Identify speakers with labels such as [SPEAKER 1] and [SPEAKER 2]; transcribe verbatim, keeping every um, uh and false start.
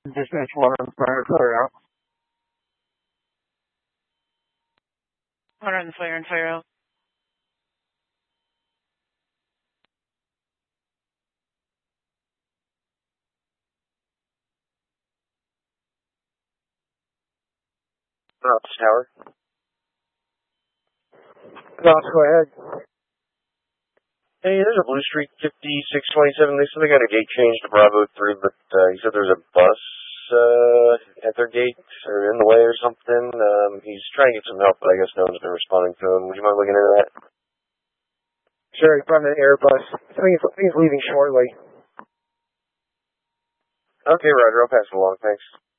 [SPEAKER 1] Dispatch water on fire, fire out.
[SPEAKER 2] Water on the fire and fire out.
[SPEAKER 3] Ops Tower.
[SPEAKER 1] Ops, go ahead.
[SPEAKER 3] Hey, there's a Blue Street fifty-six twenty-seven. They said they got a gate change to Bravo three, but uh, he said there's a bus uh, at their gate or in the way or something. Um, he's trying to get some help, but I guess no one's been responding to him. Would you mind looking into that?
[SPEAKER 1] Sure, he's from an Airbus. I think he's, I think he's leaving shortly.
[SPEAKER 3] Okay, Roger. I'll pass it along. Thanks.